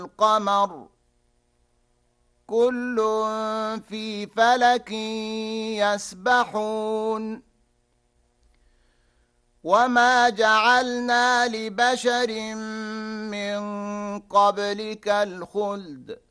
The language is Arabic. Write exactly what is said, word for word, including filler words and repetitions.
والقمر كل في فلك يسبحون وما جعلنا لبشر من قبلك الخلد